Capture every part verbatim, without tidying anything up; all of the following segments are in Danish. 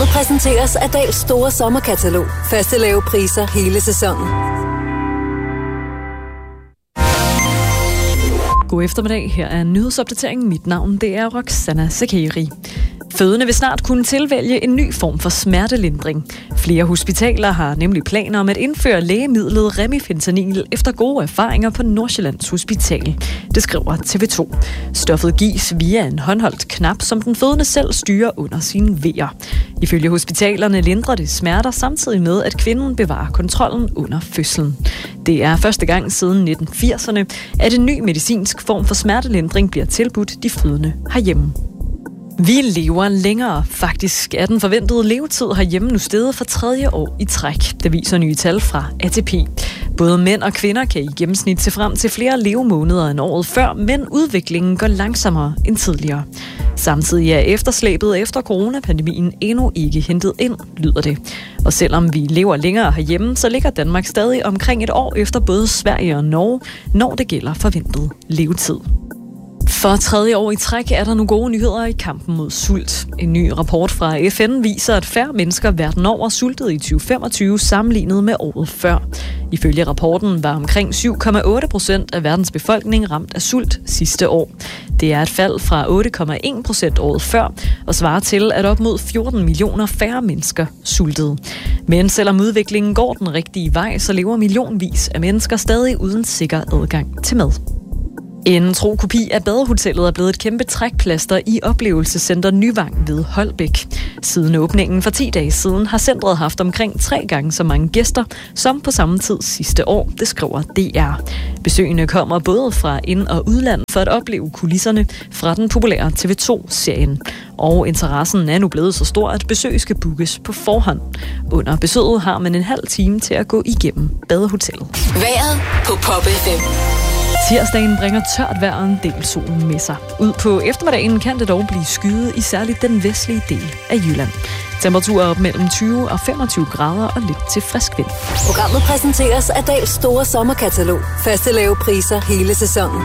Programmet præsenteres af Dahls store sommerkatalog. Faste lave priser hele sæsonen. God eftermiddag. Her er nyhedsopdateringen. Mit navn det er Roxana Zakeri. Fødende vil snart kunne tilvælge en ny form for smertelindring. Flere hospitaler har nemlig planer om at indføre lægemidlet remifentanil efter gode erfaringer på Nordsjællands Hospital. Det skriver T V to. Stoffet gives via en håndholdt knap, som den fødende selv styrer under sine vejer. Ifølge hospitalerne lindrer det smerter samtidig med, at kvinden bevarer kontrollen under fødslen. Det er første gang siden nitten firserne, at en ny medicinsk form for smertelindring bliver tilbudt de fødende herhjemme. Vi lever længere. Faktisk er den forventede levetid herhjemme nu steget for tredje år i træk. Det viser nye tal fra A T P. Både mænd og kvinder kan i gennemsnit se frem til flere levemåneder end året før, men udviklingen går langsommere end tidligere. Samtidig er efterslæbet efter coronapandemien endnu ikke hentet ind, lyder det. Og selvom vi lever længere herhjemme, så ligger Danmark stadig omkring et år efter både Sverige og Norge, når det gælder forventet levetid. For tredje år i træk er der nu gode nyheder i kampen mod sult. En ny rapport fra F N viser, at færre mennesker verden over sultede i tyve femogtyve sammenlignet med året før. Ifølge rapporten var omkring syv komma otte procent af verdens befolkning ramt af sult sidste år. Det er et fald fra otte komma en procent året før og svarer til, at op mod fjorten millioner færre mennesker sultede. Men selvom udviklingen går den rigtige vej, så lever millionvis af mennesker stadig uden sikker adgang til mad. En tro kopi af badehotellet er blevet et kæmpe trækplaster i oplevelsescenter Nyvang ved Holbæk. Siden åbningen for ti dage siden har centret haft omkring tre gange så mange gæster som på samme tid sidste år, det skriver D R. Besøgende kommer både fra ind- og udland for at opleve kulisserne fra den populære T V to-serien. Og interessen er nu blevet så stor, at besøg skal bookes på forhånd. Under besøget har man en halv time til at gå igennem badehotellet. Vejret på Pop F M. Tirsdagen bringer tørt vejr og en del sol med sig. Ud på eftermiddagen kan det dog blive skyet i særligt den vestlige del af Jylland. Temperaturer op mellem tyve og femogtyve grader og lidt til frisk vind. Programmet præsenteres af Dahls store sommerkatalog. Faste lave priser hele sæsonen.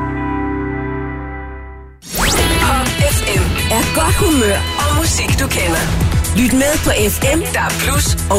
Pop F M er godt humør og musik, du kender. Lyt med på F M, der er plus og